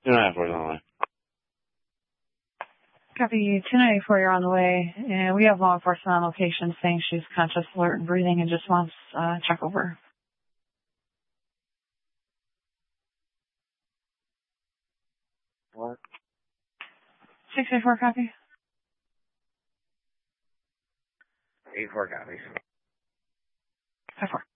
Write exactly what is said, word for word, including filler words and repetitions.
Two ninety-four is on the way. Copy two ninety-four, you're on the way. And we have law enforcement on location saying she's conscious, alert, and breathing and just wants uh, check over. What? six eighty-four, copy. eight four copies. five four.